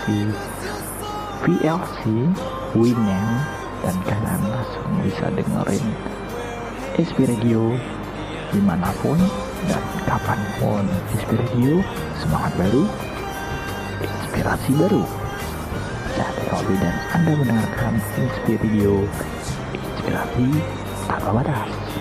aplikasi VLC, Winamp, dan kalian langsung bisa dengerin SP Radio dimanapun dan kapanpun. SP Radio, semangat baru, inspirasi baru. Saya Robi dan Anda mendengarkan SP Radio, inspirasi tanpa batas.